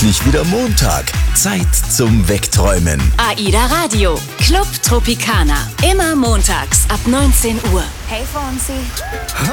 endlich wieder Montag. Zeit zum Wegträumen. AIDA Radio, Club Tropicana. Immer montags ab 19 Uhr. Hey Fonsi.